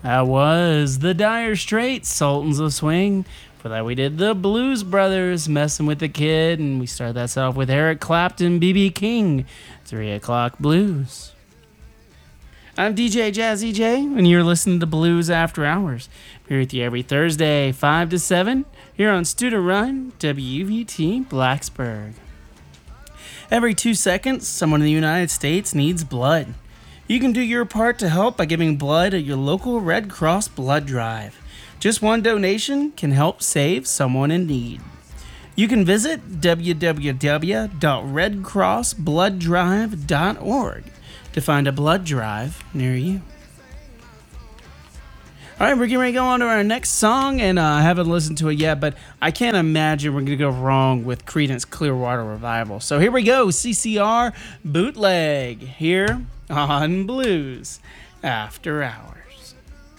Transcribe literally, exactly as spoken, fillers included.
That was the Dire Straits, Sultans of Swing. For that, we did the Blues Brothers, Messing with the Kid, and we started that off with Eric Clapton, B B King, three o'clock Blues. I'm D J Jazzy J, and you're listening to Blues After Hours. We're with you every Thursday, five to seven, here on Student Run, W V T Blacksburg. Every two seconds, someone in the United States needs blood. You can do your part to help by giving blood at your local Red Cross blood drive. Just one donation can help save someone in need. You can visit w w w dot red cross blood drive dot org to find a blood drive near you. All right, we're getting ready to go on to our next song, and uh, I haven't listened to it yet, but I can't imagine we're going to go wrong with Creedence Clearwater Revival. So here we go, C C R Bootleg, here on Blues After Hours.